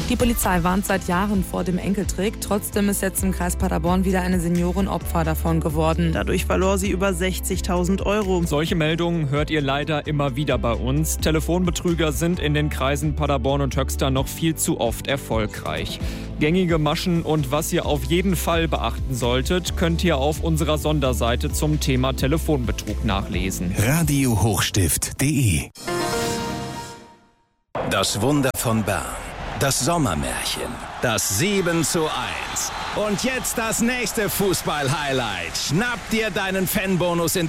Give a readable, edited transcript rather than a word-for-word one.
Die Polizei warnt seit Jahren vor dem Enkeltrick. Trotzdem ist jetzt im Kreis Paderborn wieder eine Seniorin Opfer davon geworden. Dadurch verlor sie über 60.000 Euro. Solche Meldungen hört ihr leider immer wieder bei uns. Telefonbetrüger sind in den Kreisen Paderborn und Höxter noch viel zu oft erfolgreich. Gängige Maschen und was ihr auf jeden Fall beachten solltet, könnt ihr auf unserer Sonderseite zum Thema Telefonbetrug nachlesen. radiohochstift.de. Das Wunder von Bern. Das Sommermärchen. Das 7:1. Und jetzt das nächste Fußball-Highlight. Schnapp dir deinen Fanbonus in